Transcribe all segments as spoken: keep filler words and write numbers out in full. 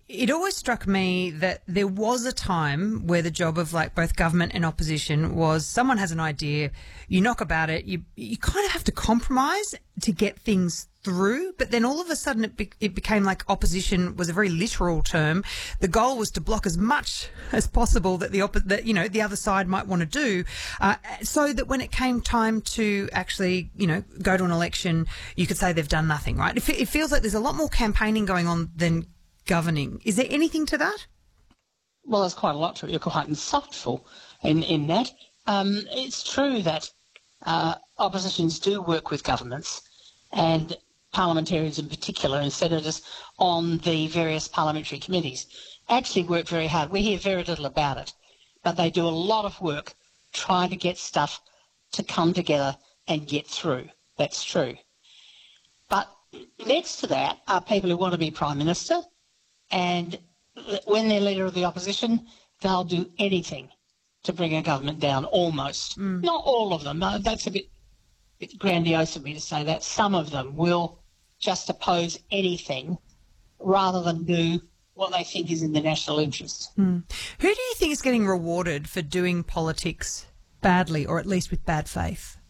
it always struck me that there was a time where the job of like both government and opposition was someone has an idea, you knock about it, you you kind of have to compromise to get things through. But then all of a sudden it, be, it became like opposition was a very literal term. The goal was to block as much as possible that the oppo- that you know the other side might want to do, uh, so that when it came time to actually you know go to an election, you could say they've done nothing. Right? It, fe- it feels like there's a lot more campaigning going on than governing. Is there anything to that? Well, there's quite a lot to it. You're quite insightful in, in that. Um, it's true that uh, oppositions do work with governments and parliamentarians in particular and senators on the various parliamentary committees actually work very hard. We hear very little about it, but they do a lot of work trying to get stuff to come together and get through. That's true. But next to that are people who want to be Prime Minister, and when they're leader of the opposition, they'll do anything to bring a government down, almost. Mm. Not all of them. That's a bit, bit grandiose of me to say that. Some of them will just oppose anything rather than do what they think is in the national interest. Mm. Who do you think is getting rewarded for doing politics badly, or at least with bad faith?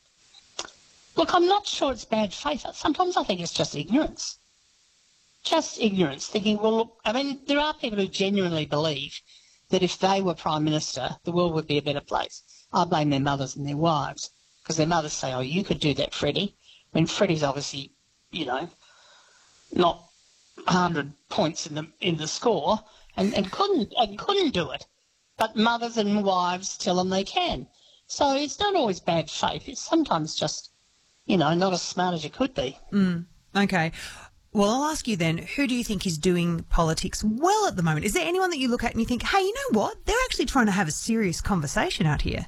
Look, I'm not sure it's bad faith. Sometimes I think it's just ignorance. Just ignorance, thinking, well, look, I mean, there are people who genuinely believe that if they were Prime Minister, the world would be a better place. I blame their mothers and their wives, because their mothers say, oh, you could do that, Freddie. When Freddie's obviously, you know, not one hundred points in the in the score and, and couldn't and couldn't do it. But mothers and wives tell them they can. So it's not always bad faith. It's sometimes just, you know, not as smart as you could be. Mm, okay. Well, I'll ask you then, who do you think is doing politics well at the moment? Is there anyone that you look at and you think, hey, you know what? They're actually trying to have a serious conversation out here.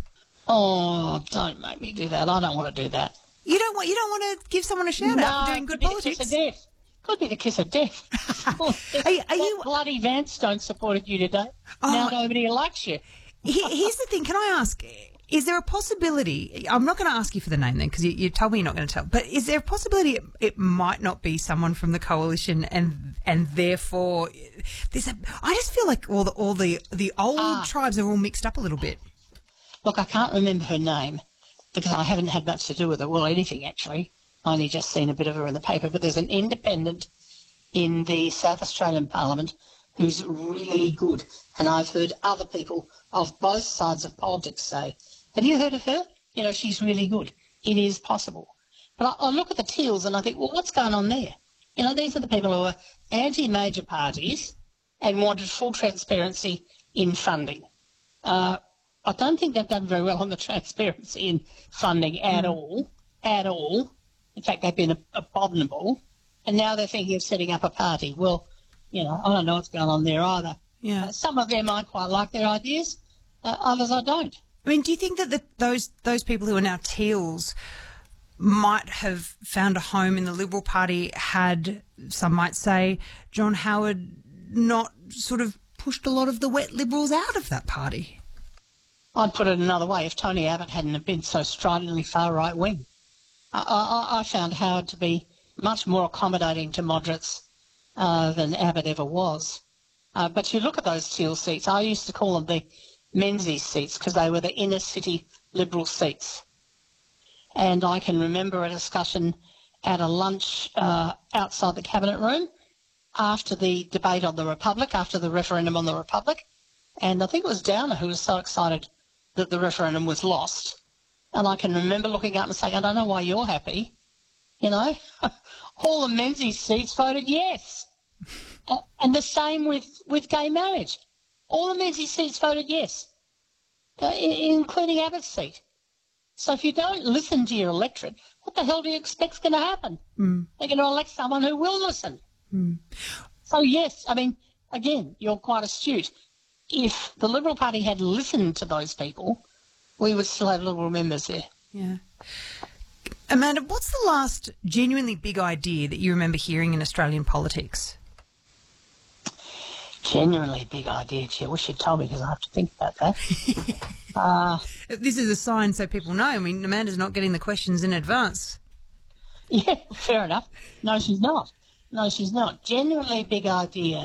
Oh, don't make me do that. I don't want to do that. You don't want you don't want to give someone a shout no, out for doing good could politics? Be the kiss of death. Could be the kiss of death. oh, are you, are you... bloody Vanstone supported you today. Oh, now nobody likes you. Here's the thing. Can I ask, is there a possibility, I'm not going to ask you for the name then because you, you told me you're not going to tell, but is there a possibility it, it might not be someone from the coalition and and therefore there's a, I just feel like all the all the, the old ah. tribes are all mixed up a little bit. Look, I can't remember her name because I haven't had much to do with her. Well, anything actually. I only just seen a bit of her in the paper, but there's an independent in the South Australian Parliament who's really good, and I've heard other people of both sides of politics say, have you heard of her? You know, she's really good. It is possible. But I, I look at the Teals and I think, well, what's going on there? You know, these are the people who are anti-major parties and wanted full transparency in funding. Uh, I don't think they've done very well on the transparency in funding at mm. all, at all. In fact, they've been abominable. And now they're thinking of setting up a party. Well, you know, I don't know what's going on there either. Yeah. Uh, some of them I quite like their ideas, uh, others I don't. I mean, do you think that the, those those people who are now Teals might have found a home in the Liberal Party had, some might say, John Howard not sort of pushed a lot of the wet Liberals out of that party? I'd put it another way. If Tony Abbott hadn't been so stridently far right-wing, I, I, I found Howard to be much more accommodating to moderates uh, than Abbott ever was. Uh, but you look at those Teal seats, I used to call them the Menzies seats because they were the inner city Liberal seats. And I can remember a discussion at a lunch uh, outside the Cabinet room after the debate on the Republic, after the referendum on the Republic. And I think it was Downer who was so excited that the referendum was lost. And I can remember looking up and saying, I don't know why you're happy. You know, all the Menzies seats voted yes. uh, and the same with, with gay marriage. All the Menzies seats voted yes, uh, including Abbott's seat. So if you don't listen to your electorate, what the hell do you expect's going to happen? Mm. They're going to elect someone who will listen. Mm. So, yes, I mean, again, you're quite astute. If the Liberal Party had listened to those people, we would still have Liberal members there. Yeah. Amanda, what's the last genuinely big idea that you remember hearing in Australian politics? Genuinely big idea, gee, I wish you'd told me because I have to think about that. uh, this is a sign so people know. I mean, Amanda's not getting the questions in advance. Yeah, fair enough. No, she's not. No, she's not. Genuinely big idea.